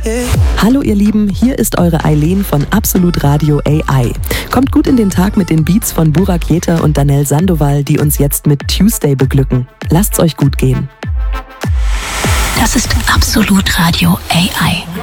Hallo ihr Lieben, hier ist eure Eileen von Absolut Radio AI. Kommt gut in den Tag mit den Beats von Burak Jeter und Danell Sandoval, die uns jetzt mit Tuesday beglücken. Lasst's euch gut gehen. Das ist Absolut Radio AI.